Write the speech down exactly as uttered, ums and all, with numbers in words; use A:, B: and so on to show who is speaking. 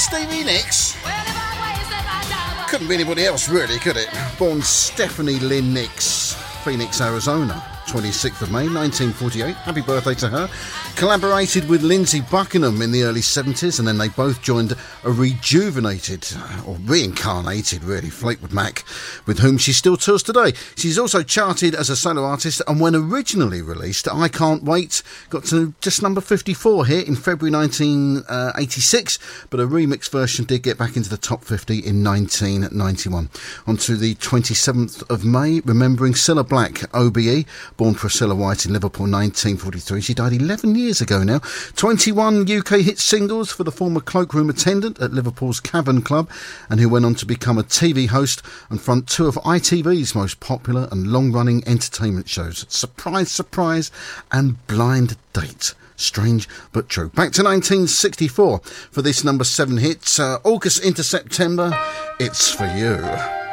A: Stevie Nicks? Couldn't be anybody else, really, could it? Born Stephanie Lynn Nicks, Phoenix, Arizona, twenty-sixth of May nineteen forty-eight. Happy birthday to her. Collaborated with Lindsey Buckingham in the early seventies, and then they both joined a rejuvenated, or reincarnated really, Fleetwood Mac, with whom she still tours today. She's also charted as a solo artist, and when originally released, I Can't Wait got to just number fifty-four here in February nineteen eighty-six, but a remix version did get back into the top fifty in nineteen ninety-one. On to the twenty-seventh of May, remembering Cilla Black, O B E, born Priscilla White in Liverpool nineteen forty-three. She died eleven years ago now. twenty-one U K hit singles for the former cloakroom attendant at Liverpool's Cavern Club, and who went on to become a T V host and front two of I T V's most popular and long-running entertainment shows, Surprise, Surprise and Blind Date. Strange but true. Back to nineteen sixty-four for this number seven hit, uh, August into September, It's For You.